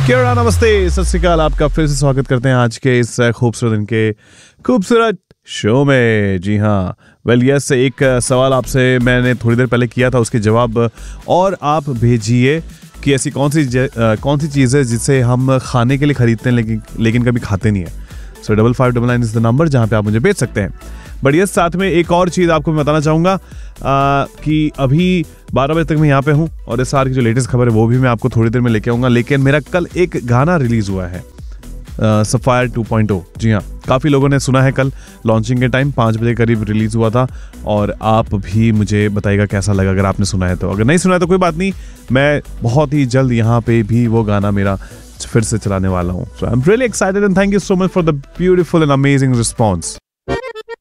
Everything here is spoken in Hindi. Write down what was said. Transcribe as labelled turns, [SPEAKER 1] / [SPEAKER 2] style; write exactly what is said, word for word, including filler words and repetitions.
[SPEAKER 1] क्या नमस्ते, सत श्री अकाल। आपका फिर से स्वागत करते हैं आज के इस खूबसूरत दिन के खूबसूरत शो में। जी हाँ, वेल यस, एक सवाल आपसे मैंने थोड़ी देर पहले किया था, उसके जवाब और आप भेजिए कि ऐसी कौन सी कौन सी चीज़ है जिसे हम खाने के लिए खरीदते हैं लेकिन लेकिन कभी खाते नहीं है। सो double five double nine is the number जहाँ पे आप मुझे भेज सकते हैं। बट यस, साथ में एक और चीज़ आपको मैं बताना चाहूँगा कि अभी बारह बजे तक मैं यहाँ पे हूँ और इस साल की जो लेटेस्ट खबर है वो भी मैं आपको थोड़ी देर में लेके आऊँगा। लेकिन मेरा कल एक गाना रिलीज़ हुआ है, सफायर टू पॉइंट ओ। जी हाँ, काफ़ी लोगों ने सुना है। कल लॉन्चिंग के टाइम पाँच बजे करीब रिलीज़ हुआ था और आप भी मुझे बताइएगा कैसा लगा अगर आपने सुना है तो। अगर नहीं सुना है तो कोई बात नहीं, मैं बहुत ही जल्द यहाँ पे भी वो गाना मेरा फिर से चलाने वाला हूँ। सो I am really excited and thank you so much for the beautiful and amazing response.